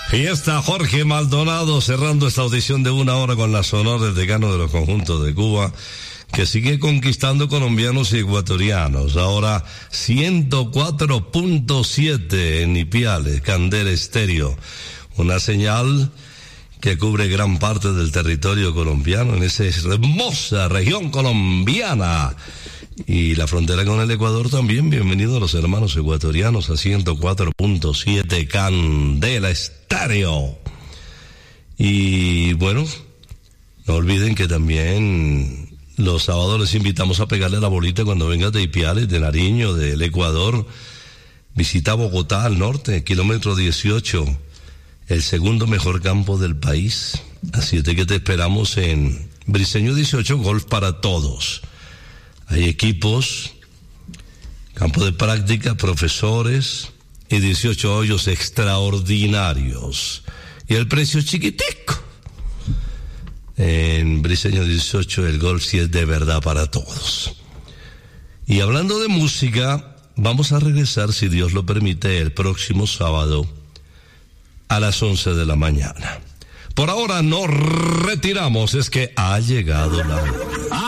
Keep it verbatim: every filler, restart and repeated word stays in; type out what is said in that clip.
Fiesta Jorge Maldonado, cerrando esta audición de una hora con las honores decano de los conjuntos de Cuba, que sigue conquistando colombianos y ecuatorianos. Ahora ciento cuatro punto siete en Ipiales, Candela Estéreo, una señal que cubre gran parte del territorio colombiano en esa hermosa región colombiana. Y la frontera con el Ecuador también. Bienvenidos a los hermanos ecuatorianos a ciento cuatro punto siete Candela Estéreo. Y bueno, no olviden que también los sábados les invitamos a pegarle la bolita cuando vengas de Ipiales, de Nariño, del Ecuador. Visita Bogotá al norte, kilómetro dieciocho, el segundo mejor campo del país. Así es de que te esperamos en Briceño dieciocho, golf para todos. Hay equipos, campo de práctica, profesores y dieciocho hoyos extraordinarios. Y el precio es chiquitico. En Briceño dieciocho el golf sí es de verdad para todos. Y hablando de música, vamos a regresar, si Dios lo permite, el próximo sábado a las once de la mañana. Por ahora nos retiramos, es que ha llegado la hora.